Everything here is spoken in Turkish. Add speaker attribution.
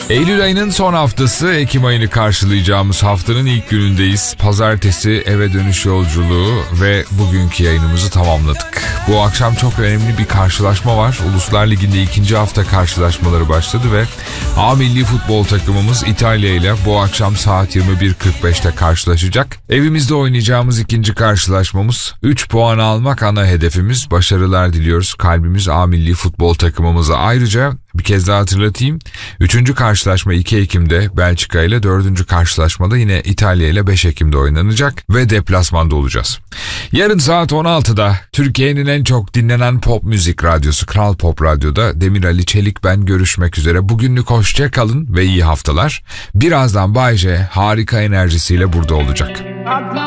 Speaker 1: Eylül ayının son haftası, Ekim ayını karşılayacağımız haftanın ilk günündeyiz. Pazartesi eve dönüş yolculuğu ve bugünkü yayınımızı tamamladık. Bu akşam çok önemli bir karşılaşma var. Uluslar Ligi'nde ikinci hafta karşılaşmaları başladı ve A milli futbol takımımız İtalya ile bu akşam saat 21.45'te karşılaşacak. Evimizde oynayacağımız ikinci karşılaşmamız. 3 puan almak ana hedefimiz. Başarılar diliyoruz kalbimiz A milli futbol takımımıza. Ayrıca bir kez daha hatırlatayım. 3. karşılaşma 2 Ekim'de Belçika ile, 4. karşılaşmada yine İtalya ile 5 Ekim'de oynanacak ve deplasmanda olacağız. Yarın saat 16'da Türkiye'nin en çok dinlenen pop müzik radyosu Kral Pop Radyo'da Demir Ali Çelik ben görüşmek üzere. Bugünlük hoşça kalın ve iyi haftalar. Birazdan Bay J harika enerjisiyle burada olacak.